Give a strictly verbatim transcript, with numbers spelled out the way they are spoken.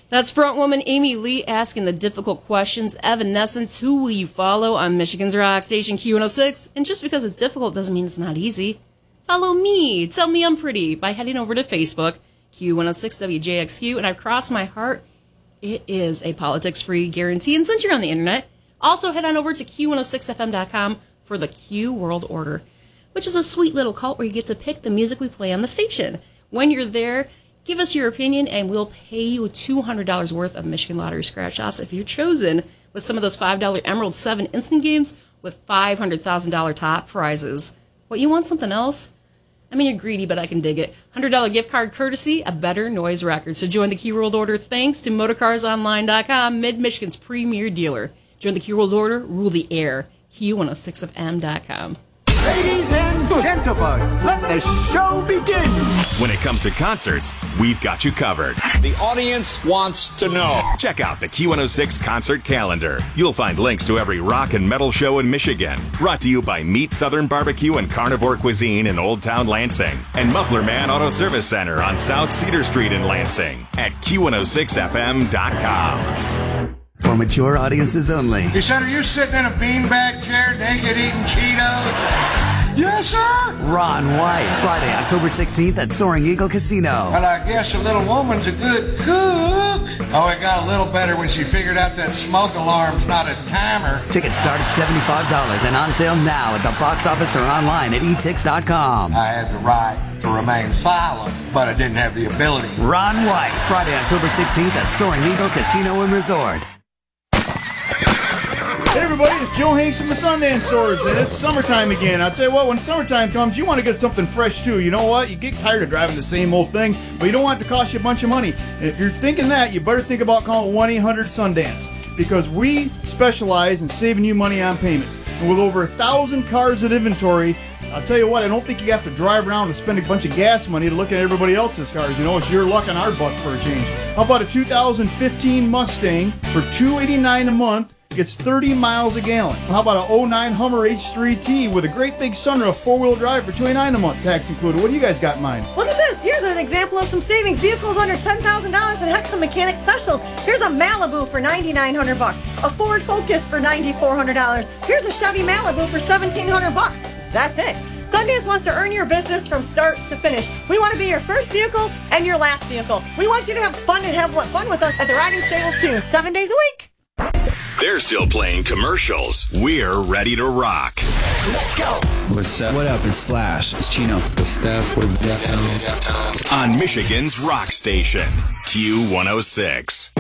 That's frontwoman Amy Lee asking the difficult questions. Evanescence, who will you follow on Michigan's rock station Q one oh six? And just because it's difficult doesn't mean it's not easy. Follow me, tell me I'm pretty, by heading over to Facebook, Q one oh six W J X Q, and I've crossed my heart. It is a politics-free guarantee, and since you're on the internet, also head on over to Q one oh six F M dot com for the Q World Order, which is a sweet little cult where you get to pick the music we play on the station. When you're there, give us your opinion, and we'll pay you two hundred dollars worth of Michigan Lottery scratch-offs if you're chosen with some of those five dollar Emerald seven instant games with five hundred thousand dollars top prizes. What, you want something else? I mean, you're greedy, but I can dig it. one hundred dollars gift card courtesy, a Better Noise record. So join the Q World Order thanks to Motorcars Online dot com, Mid-Michigan's premier dealer. Join the Q World Order, rule the air. Q one oh six F M dot com. Ladies and gentlemen, let the show begin. When it comes to concerts, we've got you covered. The audience wants to know. Check out the Q one oh six concert calendar. You'll find links to every rock and metal show in Michigan. Brought to you by Meat Southern Barbecue and Carnivore Cuisine in Old Town Lansing. And Muffler Man Auto Service Center on South Cedar Street in Lansing at Q one oh six F M dot com. For mature audiences only. Hey, son, are you sitting in a beanbag chair naked eating Cheetos? Yes, sir. Ron White, Friday, October sixteenth at Soaring Eagle Casino. Well, I guess a little woman's a good cook. Oh, it got a little better when she figured out that smoke alarm's not a timer. Tickets start at seventy-five dollars and on sale now at the box office or online at e tix dot com. I had the right to remain silent, but I didn't have the ability. Ron White, Friday, October sixteenth at Soaring Eagle Casino and Resort. Hey everybody, it's Joe Hanks from the Sundance Stores, and it's summertime again. I'll tell you what, when summertime comes, you want to get something fresh too. You know what? You get tired of driving the same old thing, but you don't want it to cost you a bunch of money. And if you're thinking that, you better think about calling one eight hundred Sundance, because we specialize in saving you money on payments. And with over a thousand cars in inventory, I'll tell you what, I don't think you have to drive around and spend a bunch of gas money to look at everybody else's cars. You know, it's your luck on our buck for a change. How about a two thousand fifteen Mustang for two hundred eighty-nine dollars a month? Gets thirty miles a gallon. How about a oh nine Hummer H three T with a great big sunroof, four-wheel drive for two hundred eighty-nine dollars a month, tax included? What do you guys got in mind? Look at this. Here's an example of some savings. Vehicles under ten thousand dollars and heck, some mechanic specials. Here's a Malibu for ninety-nine hundred bucks. A Ford Focus for ninety-four hundred dollars. Here's a Chevy Malibu for seventeen hundred bucks. That's it. Sundance wants to earn your business from start to finish. We want to be your first vehicle and your last vehicle. We want you to have fun and have fun with us at the riding stables too, seven days a week. They're still playing commercials. We're ready to rock. Let's go. What's up? What up? It's Slash. It's Chino. It's Steph with Deftones. On Michigan's rock station, Q one oh six.